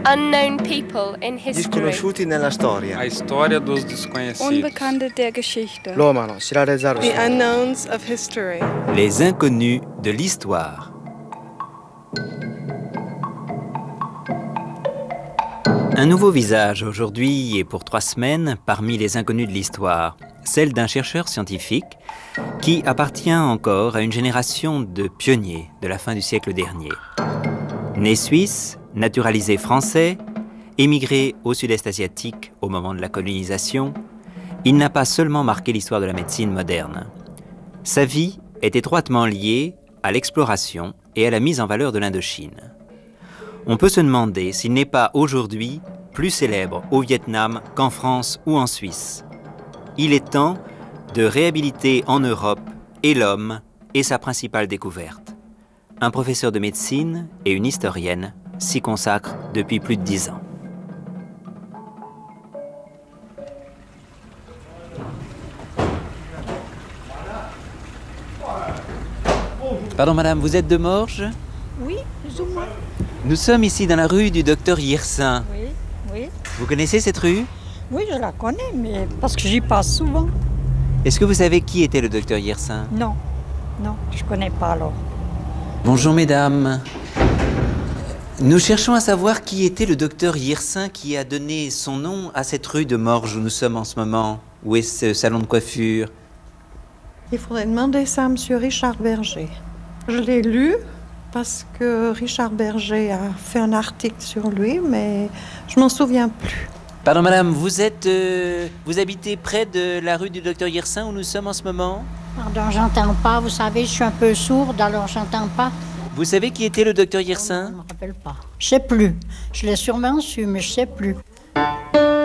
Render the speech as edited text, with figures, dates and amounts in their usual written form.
Unknown people in history. Disconosciuti nella storia. A história dos desconhecidos. Unbekannte der Geschichte. The unknowns of history. Les inconnus de l'histoire. Un nouveau visage aujourd'hui et pour 3 semaines parmi les inconnus de l'histoire, celle d'un chercheur scientifique qui appartient encore à une génération de pionniers de la fin du siècle dernier. Né suisse, naturalisé français, émigré au sud-est asiatique au moment de la colonisation, il n'a pas seulement marqué l'histoire de la médecine moderne. Sa vie est étroitement liée à l'exploration et à la mise en valeur de l'Indochine. On peut se demander s'il n'est pas aujourd'hui plus célèbre au Vietnam qu'en France ou en Suisse. Il est temps de réhabiliter en Europe et l'homme et sa principale découverte. Un professeur de médecine et une historienne s'y consacrent depuis plus de 10 ans. Pardon madame, vous êtes de Morges ? Oui, plus ou moins. Nous sommes ici dans la rue du docteur Yersin. Oui, oui. Vous connaissez cette rue ? Oui, je la connais, mais parce que j'y passe souvent. Est-ce que vous savez qui était le docteur Yersin ? Non, je connais pas alors. Bonjour mesdames. Nous cherchons à savoir qui était le docteur Yersin qui a donné son nom à cette rue de Morges où nous sommes en ce moment. Où est ce salon de coiffure ? Il faudrait demander ça à M. Richard Berger. Je l'ai lu parce que Richard Berger a fait un article sur lui, mais je m'en souviens plus. Pardon madame, vous habitez près de la rue du docteur Yersin où nous sommes en ce moment ? Pardon, j'entends pas. Vous savez, je suis un peu sourde, alors j'entends pas. Vous savez qui était le docteur Yersin ? Je ne me rappelle pas. Je sais plus. Je l'ai sûrement su, mais je sais plus.